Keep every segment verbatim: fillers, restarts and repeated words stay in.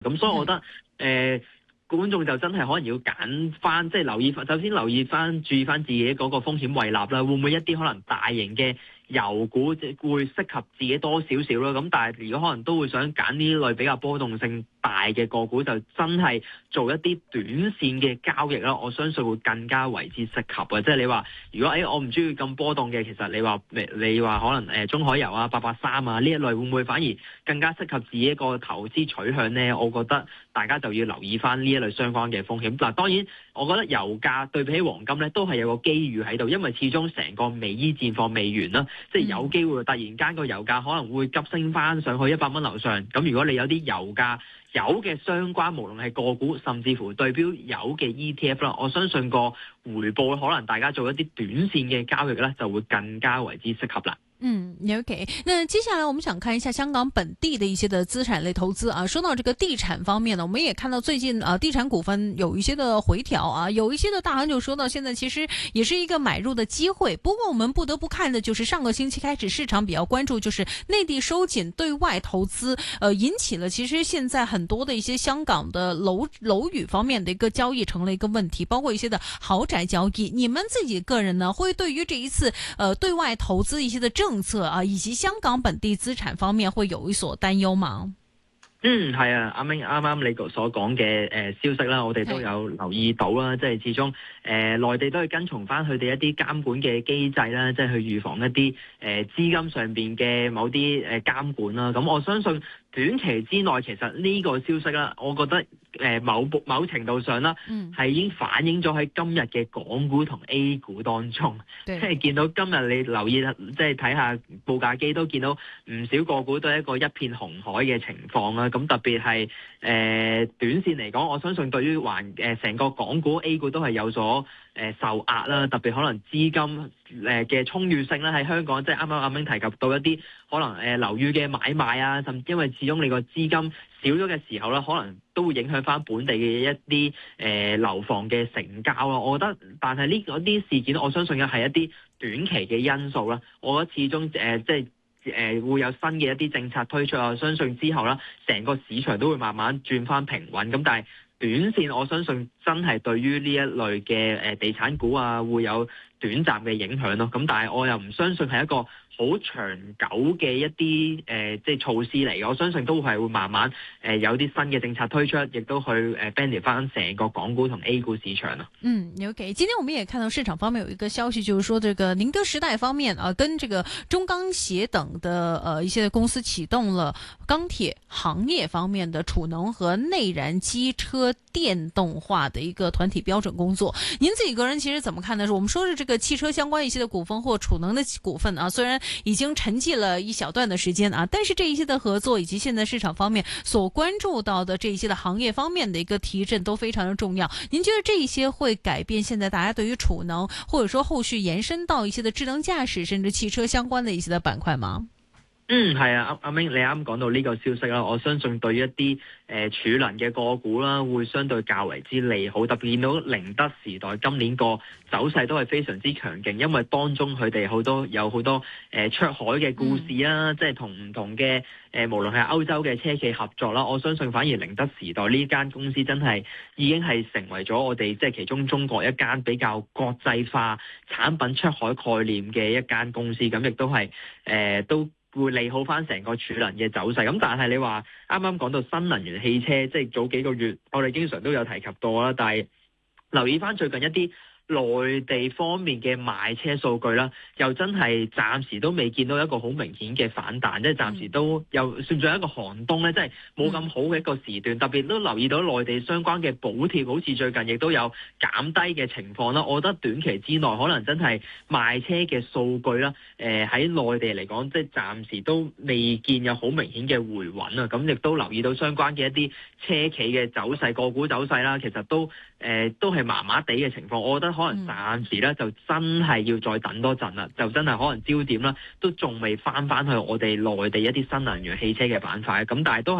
咁所以我覺得誒。呃觀眾就真係可能要揀翻，即係留意翻，首先留意翻、注意翻自己嗰個風險胃納啦，會唔會一啲可能大型嘅油股即會適合自己多少少啦？咁但係如果可能都會想揀呢類比較波動性大嘅個股，就真係做一啲短線嘅交易啦。我相信會更加為之適合啊！即係你話，如果誒、哎、我唔中意咁波動嘅，其實你話你話可能誒中海油啊、八八三啊呢一類，會唔會反而更加適合自己一個投資取向呢？我覺得大家就要留意翻呢一類相關嘅風險。嗱，當然我覺得油價對比起黃金咧，都係有個機遇喺度，因為始終成個美伊戰況未完啦，即係有機會突然間個油價可能會急升翻上去一百蚊樓上。咁如果你有啲油價油嘅相關，無論係個股，甚至乎對標油嘅 E T F 啦，我相信個回報可能大家做一啲短線嘅交易咧，就會更加為之適合啦。 嗯 ，OK。那接下來我們想看一下香港本地的一些的資產類投資啊。說到這個地產方面呢，我們也看到最近啊，地產股份有一些的回調啊，有一些的大行就說到現在其實也是一個買入的機會。不過我們不得不看的就是上個星期開始市場比較關注，就是內地收緊對外投資，呃，引起了其實現在很多的一些香港的樓樓宇方面的一個交易成了一個問題，包括一些的豪宅交易。你們自己個人呢，會對於這一次呃對外投資一些的政政策啊，以及香港本地資產方面會有一所擔憂嗎？ 嗯，係啊，阿明啱啱你所講嘅誒消息啦，我哋都有留意到啦，即係始終誒內地都係跟從翻佢哋一啲監管嘅機制啦，即係去預防一啲誒資金上邊嘅某啲誒監管啦。咁我相信短期之內，其實呢個消息啦，我覺得誒某部某程度上啦，係、嗯、已經反映咗喺今日嘅港股同 A 股當中，即係見到今日你留意即係睇下報價機都見到唔少個股都係一個一片紅海嘅情況啦。咁特別係誒、呃、短線嚟講，我相信對於環誒成個港股 A 股都係有所誒、呃、受壓啦。特別可能資金誒嘅充裕性咧，喺香港即係啱啱阿明提及到一啲可能誒樓宇嘅買賣啊，甚至因為始終你個資金少咗嘅時候咧，可能都會影響翻本地嘅一啲誒樓房嘅成交咯。我覺得，但係呢嗰啲事件，我相信嘅係一啲短期嘅因素啦。我覺得始終誒、呃、即係。誒、呃、會有新嘅一啲政策推出啊，相信之後啦，成個市場都會慢慢轉翻平穩。咁但係短線，我相信真係對於呢一類嘅誒地產股啊，會有短暫嘅影響咯。咁但係我又唔相信係一個好長久嘅一啲誒、呃、即係措施嚟嘅。我相信都係會慢慢誒、呃、有啲新嘅政策推出，亦都去誒 benefit 翻成個港股同 A 股市場咯。 嗯 OK， 今天我們也看到市場方面有一個消息，就是說這個寧德時代方面啊，跟這個中鋼協等的呃一些公司啟動了鋼鐵行業方面的儲能和內燃機車電動化的一個團體標準工作。您自己個人其實怎麼看呢？是我們說是這個汽車相關一些的股份或儲能的股份啊，雖然已經沉寂了一小段的時間啊，但是這一些的合作以及現在市場方面所關注到的這一些的行業方面的一個提振都非常的重要。您覺得這一些會改變現在大家對於儲能，或者說後續延伸到一些的智能駕駛甚至汽車相關的一些的板塊嗎？ 嗯，係啊，阿阿明，你啱講到呢個消息啦，我相信對於一啲誒、呃、儲能嘅個股啦，會相對較為之利好。特別見到寧德時代今年個走勢都係非常之強勁，因為當中佢哋好多有好多誒、呃、出海嘅故事啊，嗯、即係同唔同嘅誒、呃，無論係歐洲嘅車企合作啦，我相信反而寧德時代呢間公司真係已經係成為咗我哋即係其中中國一間比較國際化產品出海概念嘅一間公司，咁亦都係誒、呃、都。會利好翻成個儲能嘅走勢，咁但係你話啱啱講到新能源汽車，即係早幾個月我哋經常都有提及到啦，但係留意翻最近一啲內地方面嘅賣車數據啦，又真係暫時都未見到一個好明顯嘅反彈，即係暫時都又算作一個寒冬咧，即係冇咁好嘅一個時段。特別都留意到內地相關嘅補貼，好似最近亦都有減低嘅情況啦。我覺得短期之內可能真係賣車嘅數據啦，誒喺內地嚟講，即係暫時都未見有好明顯嘅回穩啊。咁亦都留意到相關嘅一啲車企嘅走勢、個股走勢啦，其實都誒、呃、都係麻麻地嘅情況。我覺得可能暫時咧就真係要再等多陣啦，就真係可能焦點啦，都仲未翻翻去我哋內地一啲新能源汽車嘅板塊，咁但係都係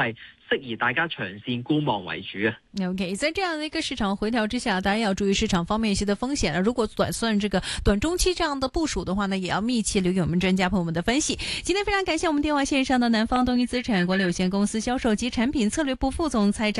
適宜大家長線觀望為主啊。 OK， 在這樣的一個市場回調之下，當然要注意市場方面一些的風險了。如果短算這個短中期這樣的部署的話呢，也要密切留意我們專家朋友們的分析。今天非常感謝我們電話線上的南方東一資產管理有限公司銷售及產品策略部副總裁張